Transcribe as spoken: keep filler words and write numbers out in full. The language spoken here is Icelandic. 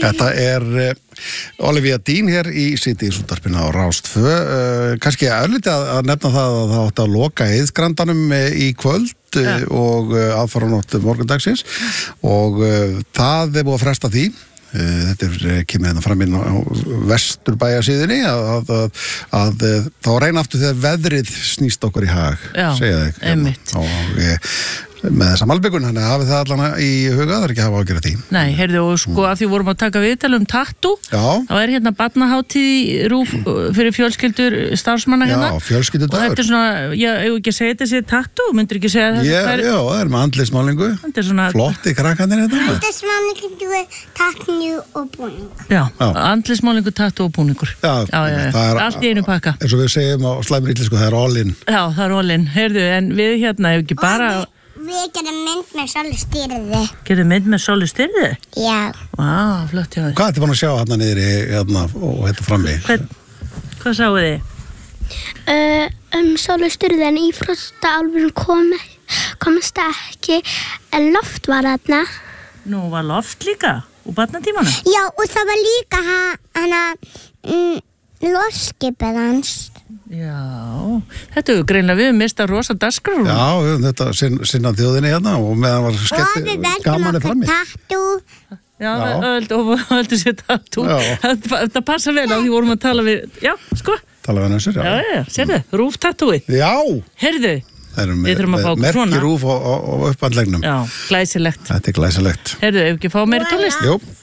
Þetta er uh, Olivia Dean hér í Síðdegisútvarpinu á Rás tvö. Uh, kannski örlítið að, að nefna það að það átti að loka Eiðgrandanum í kvöld uh, og uh, aðfaranótt morgundagsins og uh, það er búið að fresta því. Uh, þetta er kemur hérna fram inn á, á Vesturbæjarsíðinni að, að, að, að, að þá reyna aftur þegar veðrið snýst okkur í hag. Já, segja þig. einmitt. Og ég með þessa malbyggun, þannig að hafið það allan í huga, það er ekki að hafa ágjörð því. Nei, heyrðu, og sko að því vorum að taka viðtal um tattoo, Já. þá er hérna barnahátíð í RÚV fyrir fjölskyldur starfsmanna hérna. Já, fjölskyldudagur. Og þetta er svona, ég hef ekki að segja þetta sé tattoo, myndir ekki segja þetta? Já, er, já, það er með andlitsmálingu. Þetta er svona... Flotti krakkandir þetta. Andlitsmálingu, tattoo og búningur. Já, Já. andlitsmálingu, tattoo og búningur. Já, já, já, það er allt í einu pakka. Eins og við segjum á slæmur íslensku, það er all in. Já, það er all in. Heyrðu, en við hérna, ef ekki bara... Við gerum mynd með Sólu styrði. Gerðu mynd með Sólu styrði? Já. Vá, flott hjá þér. Hvað ertu búin að sjá hérna niður í hérna og hérna frammi? Hvað, hvað sáu þið? Uh, um Sólu styrði en í frosta álfurinn kom, komast ekki en loft var þarna. Nú var loft líka úr barnatímanum? Já, og það var líka hana mm, loftskipið hans. Já, þetta er greinlega við mista rosa dagskrár. Já, við höfum þetta sin, sinna þjóðinni hérna og meðan var Og við skemmt veldum gaman er okkur frammi. tattoo. Já, Já. öld og öldu sér tattoo. Já. Þetta þetta passa vel á því vorum að tala við, já, sko. Tala við hann Já, já, já, sérðu, RÚV tattooið. Já, Heyrðu, það erum Við þurfum að fá okkur svona. merki RÚV á, á, á upphandlegnum. já, glæsilegt. Þetta er glæsilegt. Heyrðu, ef ekki fá meiri tónlist? Jú.